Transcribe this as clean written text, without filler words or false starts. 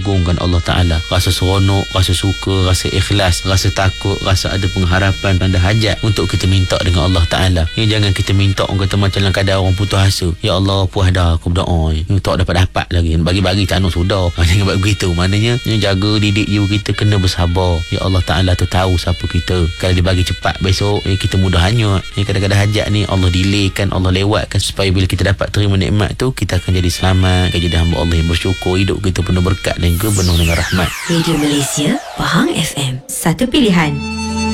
mengagungkan Allah Ta'ala. Rasa seronok, rasa suka, rasa ikhlas, rasa takut, rasa ada pengharapan, ada hajat untuk kita minta dengan Allah Ta'ala. Jangan kita minta orang kata macam dalam keadaan orang putus asa. Ya Allah, puas dah aku berdoa. Tak dapat lagi. Bagi-bagi tak nak sudah. Jangan buat begitu. Maknanya jaga didik jiwa kita, kena bersabar. Ya Allah Ta'ala tu tahu siapa kita. Kalau dia bagi cepat besok, kita mudah hanyut. Kadang-kadang hajat ni Allah delaykan, Allah lewatkan supaya bila kita dapat terima nikmat tu, kita akan jadi selamat, akan jadi hamba Allah yang bersyukur. Hidup kita penuh berkat dan penuh dengan rahmat. Radio Malaysia, Pahang FM, satu pilihan.